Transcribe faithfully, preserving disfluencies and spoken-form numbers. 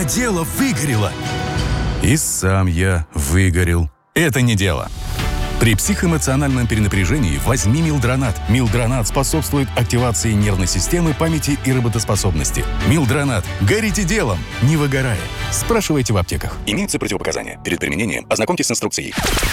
меня дело выгорело. И сам я выгорел. Это не дело. При психоэмоциональном перенапряжении возьми Милдронат. Милдронат способствует активации нервной системы, памяти и работоспособности. Милдронат. Горите делом, не выгорая. Спрашивайте в аптеках. Имеются противопоказания. Перед применением ознакомьтесь с инструкцией.